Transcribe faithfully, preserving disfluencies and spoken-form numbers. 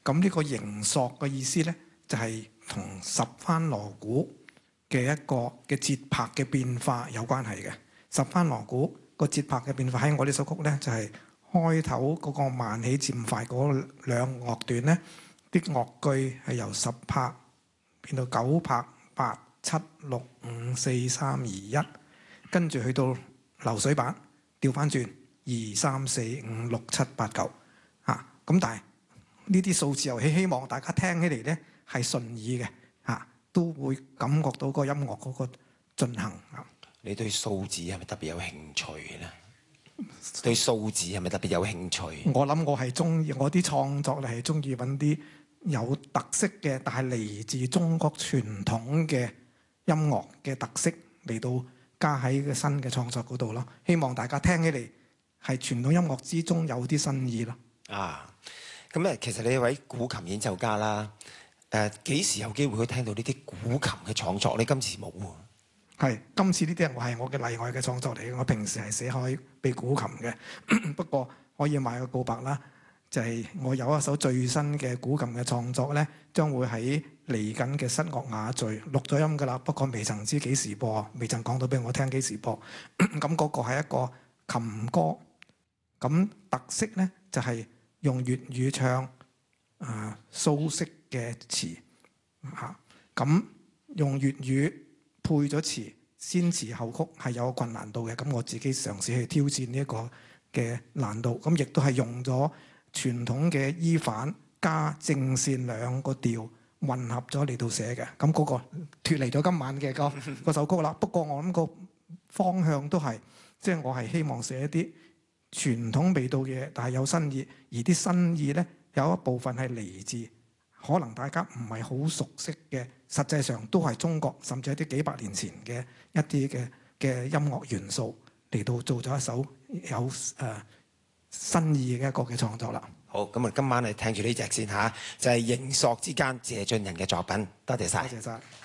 咁呢個形塑嘅意思咧，就係同十番鑼鼓嘅一個嘅節拍嘅變化有關係嘅。十番鑼鼓個節拍嘅變化喺我呢首曲咧，就係開頭嗰個慢起漸快嗰兩樂段咧，啲樂句係由十拍變到九拍，八七六五四三二一，跟住去到流水版調翻轉二三四五六七八九嚇。咁但係呢啲數字遊戲，希望大家聽起嚟咧係順耳嘅嚇，都會感覺到個音樂嗰個進行啊。 你對數字係咪特別有興趣咧？對數字係咪特別有興趣？ 我諗我係中意，我啲創作咧係中意揾啲有特色嘅，但係嚟自中國傳統嘅音樂嘅特色嚟到加喺個新嘅創作嗰度咯。希望大家聽起嚟係傳統音樂之中有啲新意咯。 啊！咁誒，其實你係位古琴演奏家啦。誒、呃，幾時有機會可以聽到呢啲古琴嘅創作？你今次冇喎。 係，今次呢啲係我係我嘅例外嘅創作嚟嘅。我平時係寫開俾古琴嘅，不過可以賣個告白啦，就係、是、我有一首最新嘅古琴嘅創作咧，將會喺嚟緊嘅室樂雅聚錄咗音㗎啦。不過未曾知幾時播，未曾講到俾我聽幾時播。咁嗰個係一個琴歌，咁特色咧就係、是。用粵語唱啊蘇軾嘅詞嚇，咁、啊、用粵語配咗詞，先詞後曲係有困難度嘅。咁我自己嘗試去挑戰呢一個嘅難度，咁亦都係用咗傳統嘅依反加正線兩個調混合咗嚟到寫嘅。咁嗰個脫離咗今晚嘅個嗰首曲啦。不過我諗個方向都係，即、就、係、是、我係希望寫一啲傳統味道嘅，但係有新意，而啲新意咧有一部分係嚟自可能大家唔係好熟悉嘅，實際上都係中國甚至係啲幾百年前嘅一啲嘅嘅音樂元素嚟到做咗一首有誒、呃、新意嘅一個嘅創作啦。 好，咁啊，今晚你聽住呢隻先嚇，就係、是《形塑之間》謝俊仁嘅作品。多謝晒。 多謝晒。